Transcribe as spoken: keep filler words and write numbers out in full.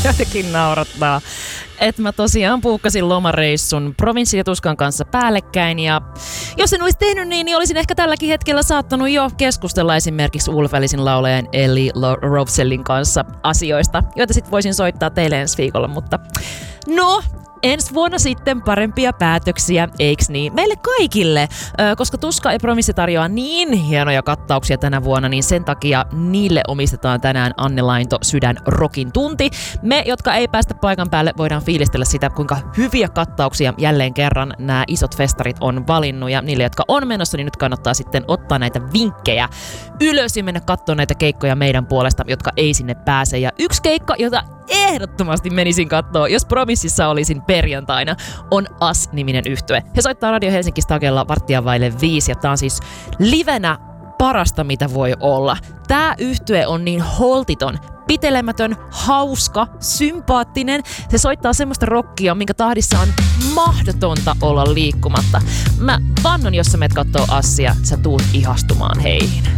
jotenkin naurattaa. Että mä tosiaan puukkasin lomareissun Provinssin ja Tuskan kanssa päällekkäin. Ja jos en olisi tehnyt niin, niin olisin ehkä tälläkin hetkellä saattanut jo keskustella esimerkiksi Ulf-Alicein laulajan Ellie Rovsellin kanssa asioista, joita sitten voisin soittaa teille ensi viikolla. Mutta no, ensi vuonna sitten parempia päätöksiä, eiks niin? Meille kaikille, koska Tuska ja Provinssi tarjoaa niin hienoja kattauksia tänä vuonna, niin sen takia niille omistetaan tänään Anne Lainto Sydän Rockin tunti. Me, jotka ei päästä paikan päälle, voidaan fiilistellä sitä, kuinka hyviä kattauksia jälleen kerran nämä isot festarit on valinnut. Ja niille, jotka on menossa, niin nyt kannattaa sitten ottaa näitä vinkkejä ylös ja mennä katsoa näitä keikkoja meidän puolesta, jotka ei sinne pääse. Ja yksi keikka, jota ehdottomasti menisin katsoa, jos Provinssissa olisin perjantaina, on As-niminen yhtye. He soittaa Radio Helsinki Stagella varttia vaille viisi, ja tää on siis livenä parasta, mitä voi olla. Tää yhtye on niin holtiton, pitelemätön, hauska, sympaattinen. Se soittaa semmoista rockia, minkä tahdissa on mahdotonta olla liikkumatta. Mä vannon, jos sä menet kattoo Assia, sä tuut ihastumaan heihin.